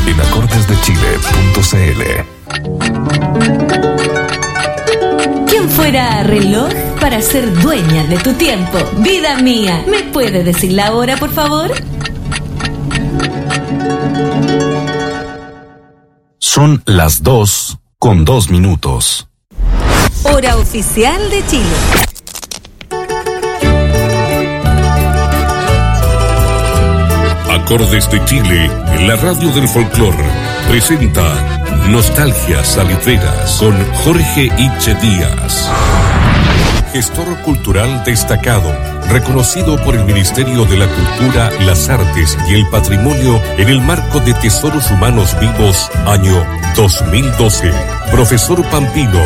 en acordesdechile.cl. ¿Quién fuera reloj para ser dueña de tu tiempo? Vida mía, ¿me puede decir la hora, por favor? Son las 2:02. Hora oficial de Chile. Acordes de Chile, en la radio del folclor, presenta Nostalgias Salitreras con Jorge Iche Díaz. Gestor cultural destacado, reconocido por el Ministerio de la Cultura, las Artes y el Patrimonio en el marco de Tesoros Humanos Vivos, año 2012. Profesor Pampino.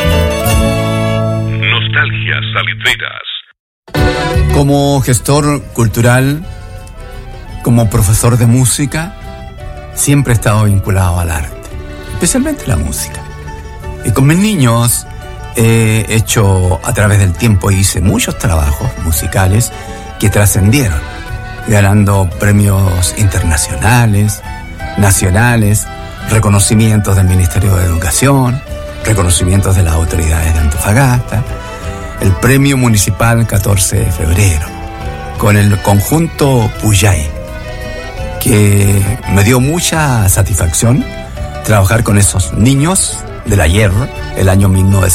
Nostalgias Salitreras. Como gestor cultural, como profesor de música, siempre he estado vinculado al arte, especialmente la música. Y con mis niños he hecho, a través del tiempo, hice muchos trabajos musicales que trascendieron, ganando premios internacionales, nacionales, reconocimientos del Ministerio de Educación, reconocimientos de las autoridades de Antofagasta, el premio municipal 14 de febrero, con el conjunto Puyay, que me dio mucha satisfacción trabajar con esos niños del ayer, el año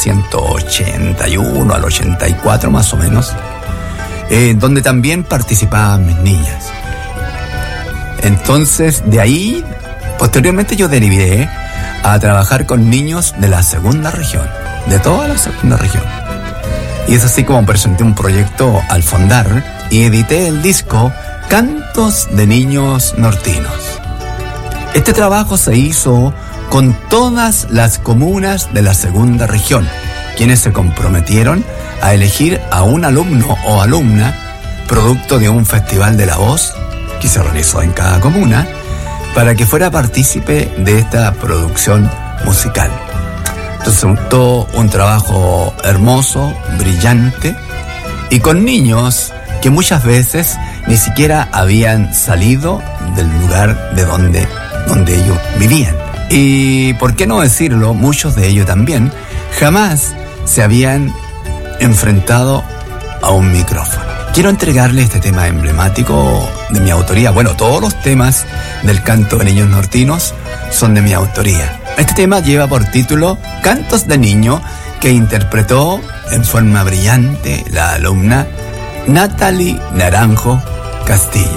1981 al 84 más o menos, donde también participaban mis niñas. Entonces, de ahí, posteriormente yo derivé a trabajar con niños de la segunda región, de toda la segunda región. Y es así como presenté un proyecto al Fondar y edité el disco Cantos de Niños Nortinos. Este trabajo se hizo con todas las comunas de la segunda región, quienes se comprometieron a elegir a un alumno o alumna, producto de un festival de la voz que se realizó en cada comuna, para que fuera partícipe de esta producción musical. Entonces, todo un trabajo hermoso, brillante, y con niños que muchas veces ni siquiera habían salido del lugar de donde ellos vivían. Y, ¿por qué no decirlo? Muchos de ellos también jamás se habían enfrentado a un micrófono. Quiero entregarle este tema emblemático de mi autoría. Bueno, todos los temas del canto de niños nortinos son de mi autoría. Este tema lleva por título Cantos de Niño, que interpretó en forma brillante la alumna Natalie Naranjo Castillo.